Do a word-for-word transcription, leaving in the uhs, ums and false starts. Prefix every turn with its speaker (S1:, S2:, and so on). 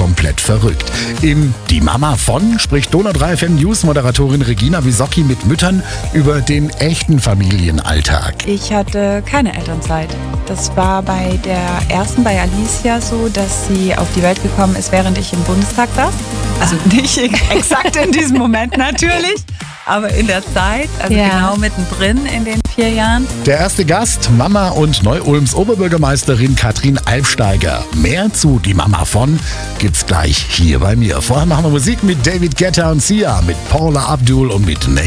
S1: komplett verrückt. Im Die Mama von spricht Donau drei F M News-Moderatorin Regina Wisocki mit Müttern über den echten Familienalltag.
S2: Ich hatte keine Elternzeit. Das war bei der ersten, bei Alicia, so, dass sie auf die Welt gekommen ist, während ich im Bundestag saß. Also nicht exakt in diesem Moment natürlich, aber in der Zeit, also
S3: Ja.
S2: genau mittendrin in den vier Jahren.
S1: Der erste Gast, Mama und Neu-Ulms Oberbürgermeisterin Katrin Alpsteiger. Mehr zu Die Mama von gibt's gleich hier bei mir. Vorher machen wir Musik mit David Guetta und Sia, mit Paula Abdul und mit Nate